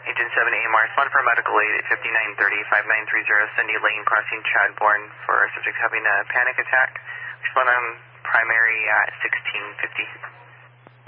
Agent 7 AMR, respond for medical aid at 5930-5930, Cindy Lane, crossing Chadbourne for a subject having a panic attack. Respond on primary at 1650.